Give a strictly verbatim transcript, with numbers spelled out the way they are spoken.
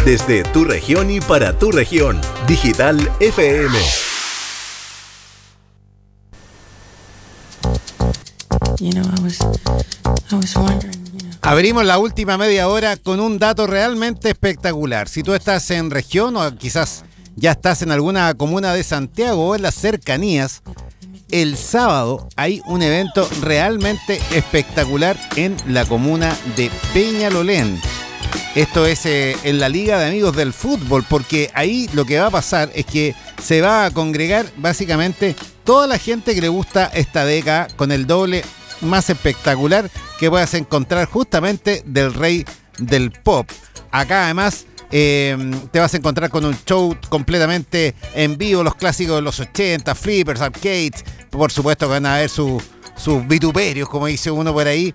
Desde tu región y para tu región. Digital F M. You know, I was, I was wondering, you know. Abrimos la última media hora con un dato realmente espectacular. Si tú estás en región o quizás ya estás en alguna comuna de Santiago o en las cercanías, el sábado hay un evento realmente espectacular en la comuna de Peñalolén. Esto es eh, en la Liga de Amigos del Fútbol, porque ahí lo que va a pasar es que se va a congregar básicamente toda la gente que le gusta esta década con el doble más espectacular que puedas encontrar justamente del rey del pop. Acá además eh, te vas a encontrar con un show completamente en vivo, los clásicos de los ochenta, flippers, arcades, por supuesto que van a haber sus sus vituperios, como dice uno por ahí,